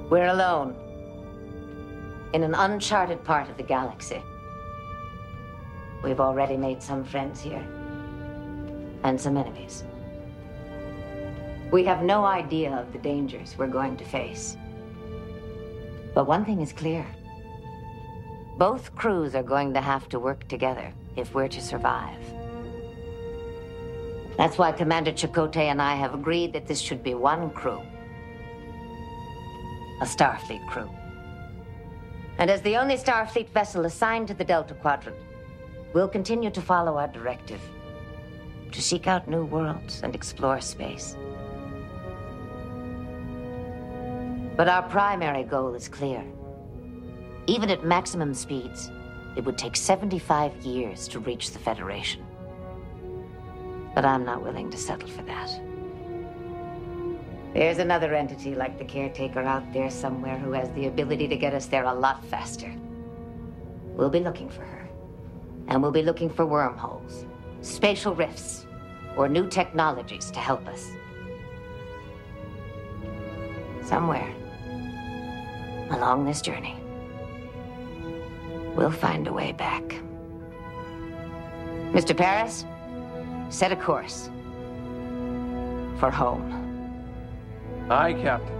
We're alone. In an uncharted part of the galaxy. We've already made some friends here. And some enemies. We have no idea of the dangers we're going to face. But one thing is clear. Both crews are going to have to work together if we're to survive. That's why Commander Chakotay and I have agreed that this should be one crew. A Starfleet crew. And as the only Starfleet vessel assigned to the Delta Quadrant, we'll continue to follow our directive. To seek out new worlds and explore space. But our primary goal is clear. Even at maximum speeds, it would take 75 years to reach the Federation. But I'm not willing to settle for that. There's another entity like the Caretaker out there somewhere who has the ability to get us there a lot faster. We'll be looking for her. And we'll be looking for wormholes, spatial rifts, or new technologies to help us. Somewhere along this journey, we'll find a way back. Mr. Paris, set a course for home. Aye, Captain.